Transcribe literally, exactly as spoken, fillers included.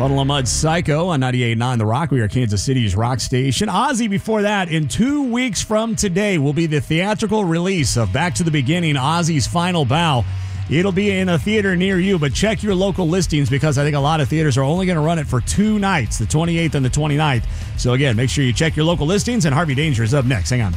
Puddle of Mud Psycho on ninety-eight point nine The Rock. We are Kansas City's rock station. Ozzy, before that, in two weeks from today, will be the theatrical release of Back to the Beginning, Ozzy's Final Bow. It'll be in a theater near you, but check your local listings because I think a lot of theaters are only going to run it for two nights, the twenty-eighth and the twenty-ninth. So again, make sure you check your local listings, and Harvey Danger is up next. Hang on.